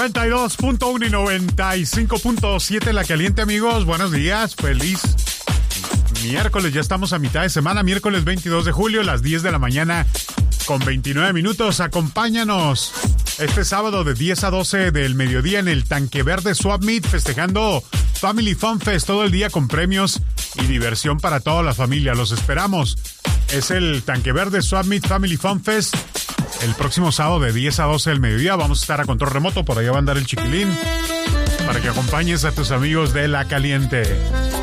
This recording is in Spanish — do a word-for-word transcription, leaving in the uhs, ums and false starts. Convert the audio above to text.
noventa y dos punto uno y noventa y cinco punto siete La Caliente, amigos. Buenos días, feliz miércoles. Ya estamos a mitad de semana, miércoles veintidós de julio, las diez de la mañana con veintinueve minutos. Acompáñanos este sábado de diez a doce del mediodía en el Tanque Verde Swap Meet, festejando Family Fun Fest todo el día con premios y diversión para toda la familia. Los esperamos. Es el Tanque Verde Swap Meet Family Fun Fest el próximo sábado de diez a doce del mediodía. Vamos a estar a control remoto, por allá va a andar el chiquilín, para que acompañes a tus amigos de La Caliente.